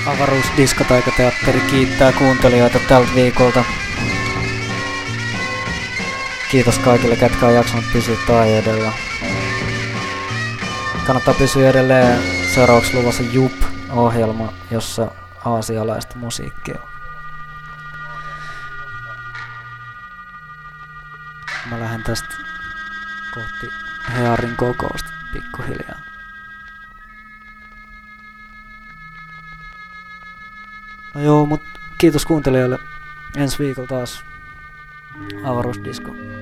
Avaruusdiskotaikateatteri kiittää kuuntelijoita tältä viikolta. Kiitos kaikille, ketkä on jaksanut pysyä tai edellä. Kannattaa pysyä edelleen. Seuraavaksi luvassa Jup-ohjelma, jossa aasialaista musiikkia. Mä lähden tästä kohti Hearin kokousta pikkuhiljaa. No joo, mut kiitos kuuntelijoille. Ensi viikolla taas avaruusdisko.